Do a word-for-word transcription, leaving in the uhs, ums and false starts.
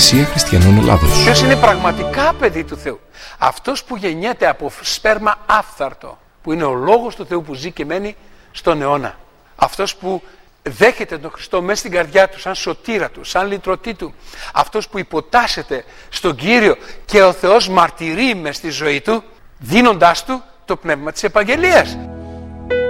Εκκλησία Χριστιανών Ελλάδος. Ποιος είναι πραγματικά παιδί του Θεού? Αυτός που γεννιέται από σπέρμα άφθαρτο, που είναι ο Λόγος του Θεού που ζει και μένει στον αιώνα. Αυτός που δέχεται τον Χριστό μέσα στην καρδιά του σαν σωτήρα του, σαν λυτρωτή του. Αυτός που υποτάσσεται στον Κύριο και ο Θεός μαρτυρεί μες στη ζωή του, δίνοντάς του το πνεύμα της επαγγελίας.